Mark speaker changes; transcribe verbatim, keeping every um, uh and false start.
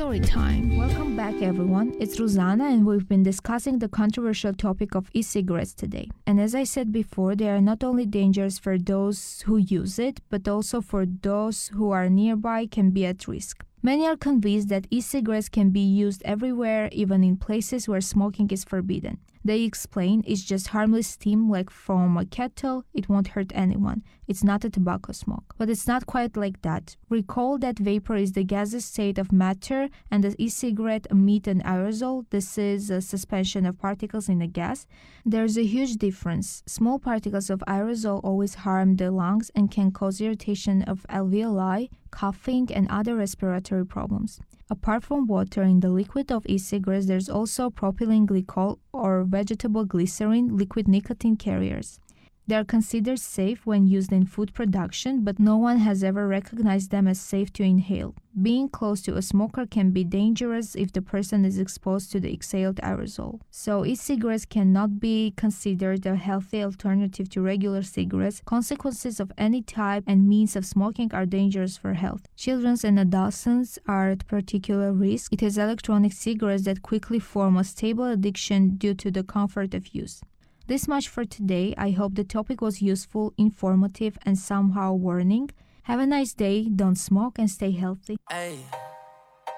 Speaker 1: Story time. Welcome back, everyone. It's Rosanna, and we've been discussing the controversial topic of e-cigarettes today. And as I said before, they are not only dangerous for those who use it, but also for those who are nearby can be at risk. Many are convinced that e-cigarettes can be used everywhere, even in places where smoking is forbidden. They explain it's just harmless steam like from a kettle, it won't hurt anyone. It's not a tobacco smoke. But it's not quite like that. Recall that vapor is the gaseous state of matter and the e-cigarette emit an aerosol. This is a suspension of particles in a gas. There's a huge difference. Small particles of aerosol always harm the lungs and can cause irritation of alveoli, coughing, and other respiratory problems. Apart from water in the liquid of e-cigarettes, there's also propylene glycol or vegetable glycerin, liquid nicotine carriers. They are considered safe when used in food production, but no one has ever recognized them as safe to inhale. Being close to a smoker can be dangerous if the person is exposed to the exhaled aerosol. So e-cigarettes cannot be considered a healthy alternative to regular cigarettes. Consequences of any type and means of smoking are dangerous for health. Children and adolescents are at particular risk. It is electronic cigarettes that quickly form a stable addiction due to the comfort of use. This much for today. I hope the topic was useful, informative, and somehow warning. Have a nice day, don't smoke, and stay healthy.
Speaker 2: Ay.